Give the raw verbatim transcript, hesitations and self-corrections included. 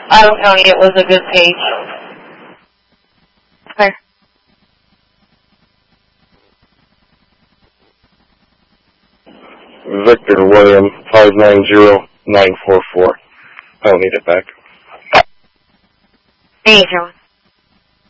Adams County, it was a good page. Okay. Victor William, five nine zero nine four four. I don't need it back. Thank you.